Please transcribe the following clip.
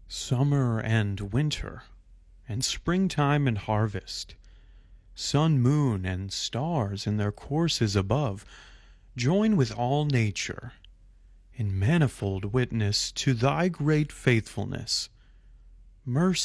Summer and winter, and springtime and harvest, sun, moon, and stars in their courses above, join with all nature in manifold witness to thy great faithfulness, mercy,